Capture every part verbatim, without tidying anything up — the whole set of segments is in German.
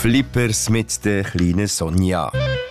Flippers mit der kleinen Sonja.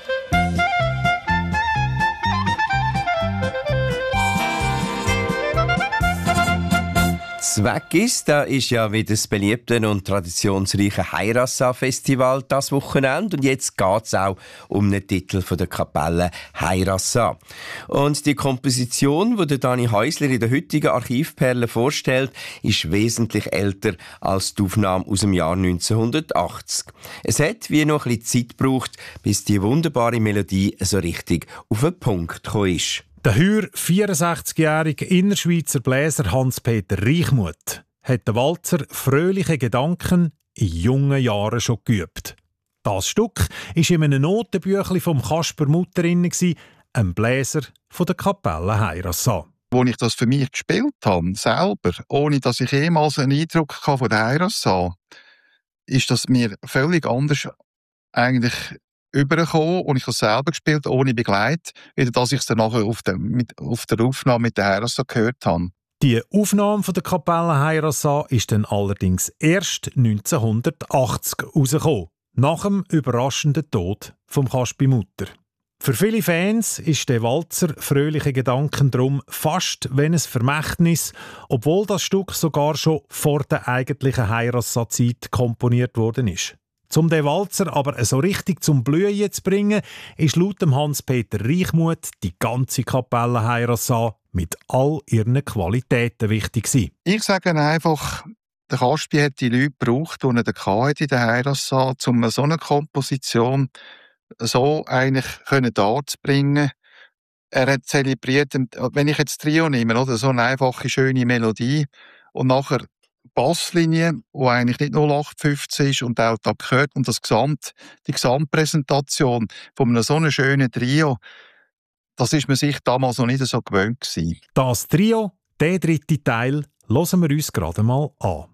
Weg ist, da ist ja wieder das beliebte und traditionsreiche Heirassa-Festival das Wochenende und jetzt geht es auch um den Titel von der Kapelle Heirassa. Und die Komposition, die Dani Häusler in der heutigen Archivperle vorstellt, ist wesentlich älter als die Aufnahme aus dem Jahr neunzehnhundertachtzig. Es hat wie noch ein bisschen Zeit gebraucht, bis die wunderbare Melodie so richtig auf den Punkt gekommen ist. Der heuer vierundsechzigjährige Innerschweizer Bläser Hans-Peter Reichmuth hat den Walzer «Fröhliche Gedanken» in jungen Jahren schon geübt. Das Stück war in einem Notenbüchlein vom Kasper Mutter drin, ein Bläser von der Kapelle Heirassa. Als ich das für mich gespielt habe, selber, ohne dass ich jemals einen Eindruck hatte von der Heirassa, ist das mir völlig anders eigentlich übergekommen und ich habe es selber gespielt, ohne Begleit, wieder dass ich es dann nachher auf der, mit, auf der Aufnahme mit der Heirassa gehört habe. Die Aufnahme von der Kapelle Heirassa ist dann allerdings erst neunzehnhundertachtzig herausgekommen, nach dem überraschenden Tod vom Kasper Mutter. Für viele Fans ist der Walzer «Fröhliche Gedanken» drum fast wie ein Vermächtnis, obwohl das Stück sogar schon vor der eigentlichen Heirassa-Zeit komponiert worden ist. Um den Walzer aber so richtig zum Blühen zu bringen, ist laut dem Hans-Peter Reichmuth die ganze Kapelle Heirassa mit all ihren Qualitäten wichtig gewesen. Ich sage einfach, der Kaspi hat die Leute gebraucht, die er in der Heirassa, um so eine Komposition so eigentlich darzubringen. Er hat zelebriert, wenn ich jetzt Trio nehme, oder so eine einfache, schöne Melodie und nachher Basslinie, die eigentlich nicht null acht fünfzehn ist und auch da gehört und das Gesamt, die Gesamtpräsentation von einem so einem schönen Trio, das ist man sich damals noch nicht so gewöhnt gewesen. Das Trio, der dritte Teil, hören wir uns gerade mal an.